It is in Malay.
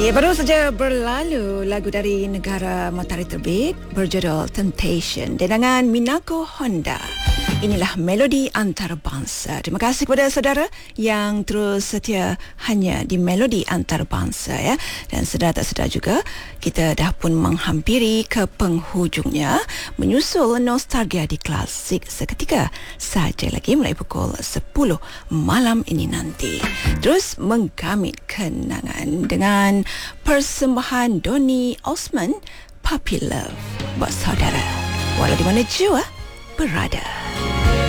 Ya, baru saja berlalu lagu dari negara matahari terbit berjudul Temptation dengan Minako Honda. Inilah melodi antarabangsa. Terima kasih kepada saudara yang terus setia hanya di melodi antarabangsa ya. Dan sedar tak sedar juga kita dah pun menghampiri ke penghujungnya, menyusul nostalgia di klasik seketika saja lagi mulai pukul 10 malam ini nanti. Terus menggamit kenangan dengan persembahan Donny Osmond, Puppy Love buat saudara walau di mana jua berada.